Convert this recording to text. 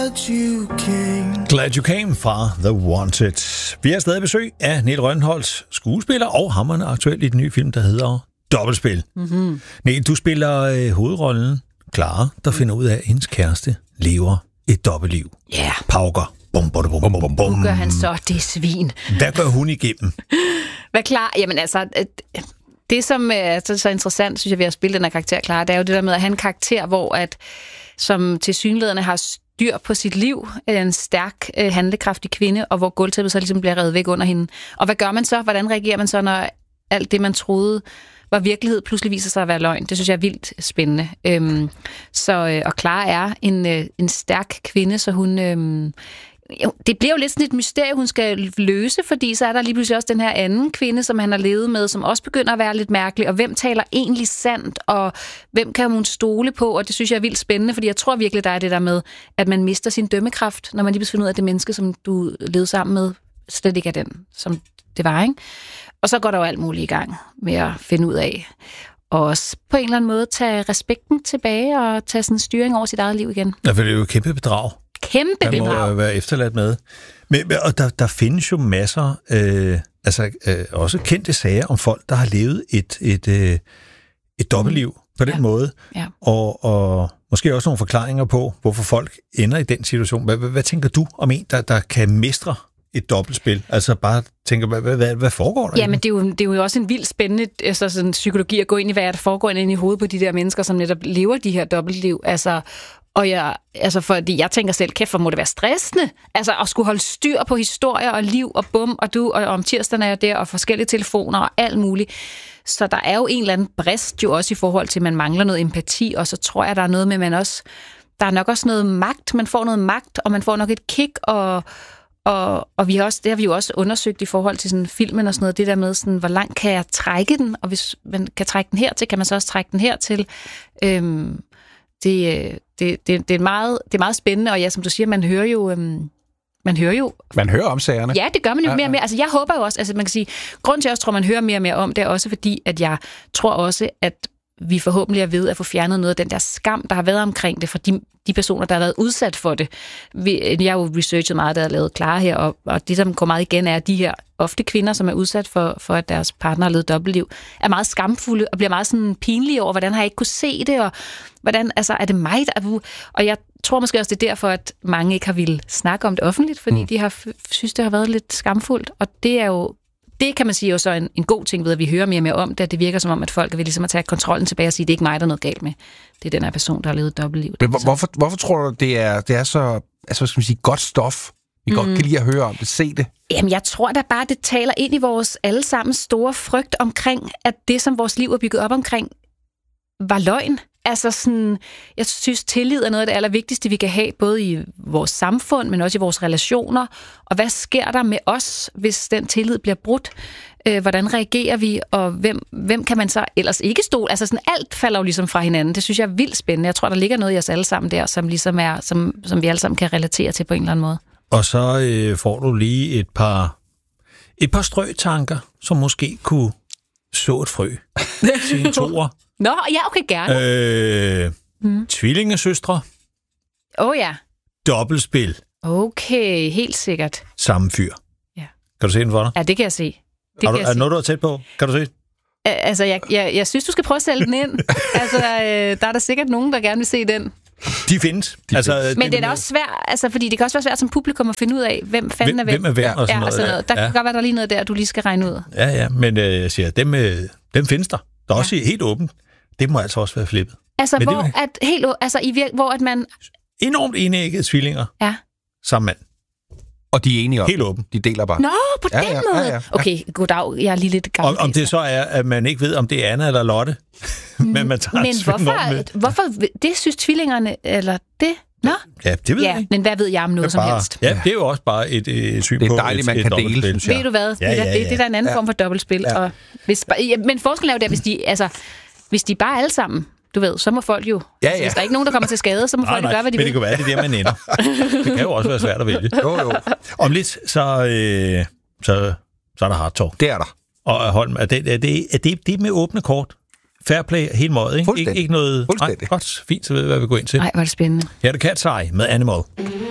Glad You Came fra The Wanted. Vi har stadig besøg af Niel Rønholdt, skuespiller og hamrende aktuel i den nye film, der hedder Dobbeltspil. Mm-hmm. Niel, du spiller hovedrollen Clara, der finder ud af, at hendes kæreste lever et dobbeltliv. Ja. Yeah. Pauker. Bum, bum, bum, bum, bum. Nu gør han så det svin. Hvad gør hun igennem? Hvad Clara? Jamen altså, det som er så interessant, synes jeg, ved at spille den her karakter, Clara, det er jo det der med at have en karakter, hvor at, som tilsyneladende har styr på sit liv, en stærk, handlekraftig kvinde, og hvor gulvtæppet så ligesom bliver revet væk under hende. Og hvad gør man så? Hvordan reagerer man så, når alt det, man troede var virkelighed, pludselig viser sig at være løgn? Det synes jeg er vildt spændende. Og Clara er en stærk kvinde, så hun... det bliver jo lidt sådan et mysterie, hun skal løse, fordi så er der lige pludselig også den her anden kvinde, som han har levet med, som også begynder at være lidt mærkelig, og hvem taler egentlig sandt, og hvem kan hun stole på, og det synes jeg er vildt spændende, fordi jeg tror virkelig, der er det der med, at man mister sin dømmekraft, når man lige finder ud af, at det menneske, som du levede sammen med, slet ikke er den, som det var, ikke? Og så går der jo alt muligt i gang med at finde ud af, og også på en eller anden måde tage respekten tilbage, og tage sådan en styring over sit eget liv igen. Ja, for det er jo et kæmpe bedrag. Kæmpe bedrag. Man må være efterladt med. Og der findes jo masser, også kendte sager om folk, der har levet et dobbeltliv på den måde. Ja. Og måske også nogle forklaringer på, hvorfor folk ender i den situation. Hvad tænker du om en, der kan mestre et dobbeltspil? Altså bare tænker, hvad foregår der? Jamen, det er jo også en vildt spændende sådan, psykologi at gå ind i, hvad der foregår ind i hovedet på de der mennesker, som netop lever de her dobbeltliv. Fordi jeg tænker selv, kæft, hvor må det være stressende, altså at skulle holde styr på historier og liv og bum og du, og om tirsdagen er jeg der, og forskellige telefoner og alt muligt. Så der er jo en eller anden brist jo også i forhold til, at man mangler noget empati, og så tror jeg, der er noget med, der er nok også noget magt, man får noget magt, og man får nok et kick, og det har vi jo også undersøgt i forhold til sådan filmen og sådan noget, det der med sådan, hvor langt kan jeg trække den, og hvis man kan trække den hertil, kan man så også trække den hertil. Det er meget spændende, og ja, som du siger, man hører jo... Man hører om sagerne. Ja, det gør man jo mere og mere. Altså, jeg håber jo også, man kan sige, grunden til, at jeg også tror, man hører mere og mere om, det er også fordi, at jeg tror også, at vi forhåbentlig er ved at få fjernet noget af den der skam, der har været omkring det, for de personer, der har været udsat for det. Jeg har jo researchet meget, der har lavet Clara her, og det, som går meget igen, er, at de her ofte kvinder, som er udsat for at deres partner har levet dobbeltliv, er meget skamfulde og bliver meget sådan pinlige over, hvordan har jeg ikke kunne se det, og hvordan, altså, er det mig, der... Og jeg tror måske også, det er derfor, at mange ikke har ville snakke om det offentligt, fordi de har synes, det har været lidt skamfuldt, og det er jo... Det kan man sige jo så en god ting ved, at vi hører mere og mere om det, at det virker som om, at folk vil ligesom at tage kontrollen tilbage og sige, det er ikke mig, der er noget galt med. Det er den her person, der har levet dobbeltliv. Hvorfor tror du, det er så hvad skal man sige, godt stof? Vi godt kan lide at høre om det, se det. Jamen, jeg tror da bare, det taler ind i vores allesammens store frygt omkring, at det, som vores liv er bygget op omkring, var løgn. Altså sådan, jeg synes, tillid er noget af det allervigtigste, vi kan have, både i vores samfund, men også i vores relationer. Og hvad sker der med os, hvis den tillid bliver brudt? Hvordan reagerer vi, og hvem kan man så ellers ikke stole? Altså sådan, alt falder jo ligesom fra hinanden. Det synes jeg er vildt spændende. Jeg tror, der ligger noget i os alle sammen der, som ligesom er, som vi alle sammen kan relatere til på en eller anden måde. Og så får du lige et par strøtanker, som måske kunne så et frø til en toer. Nå, ja, okay, gerne. Tvillingesøstre. Ja. Dobbeltspil. Okay, helt sikkert. Samme fyr. Ja. Kan du se den for dig? Ja, det kan jeg se. Er noget, du er tæt på? Kan du se? Altså, jeg synes, du skal prøve at sælge den ind. Altså, der er der sikkert nogen, der gerne vil se den. De findes. Men det er da også svært, altså, fordi det kan også være svært som publikum at finde ud af, hvem fanden er hvem. Hvem er hvem og sådan noget. Noget. Der kan godt være, der er lige noget der, du lige skal regne ud. Ja, men jeg siger, dem findes der. Der er også helt åbent. Det må altså også være flippet. Altså, hvor at man... Enormt enæggede tvillinger. Ja. Samme mand. Og de er enige om. Helt åben. De deler bare. Nå, på den måde. Ja. Okay, goddag. Jeg er lige lidt gammel. Om det så er, at man ikke ved, om det er Anna eller Lotte. Men man tager hvorfor? Det synes tvillingerne, eller det? Nå? Ja, det ved jeg ikke. Men hvad ved jeg om noget som helst? Ja, det er jo også bare et syn på det er dejligt, man kan dele. Ved du hvad? Det er der en anden form for dobbeltspil. Ja. Og men forskellen er jo der, hvis de bare alle sammen, du ved, så må folk jo... Ja. Hvis der er ikke nogen, der kommer til skade, så må folk gøre, hvad de vil. Men det kan være, det er der, man ender. Det kan jo også være svært at vælge. Jo. Om lidt, så er der hard talk. Det er der. Og Holm, er det med åbne kort? Fair play, helt måde, ikke? Ikke noget... Fuldstændig. Godt, fint, så ved jeg, hvad vi går ind til. Nej, hvor er det spændende. Her er det Cat's Eye med Animal.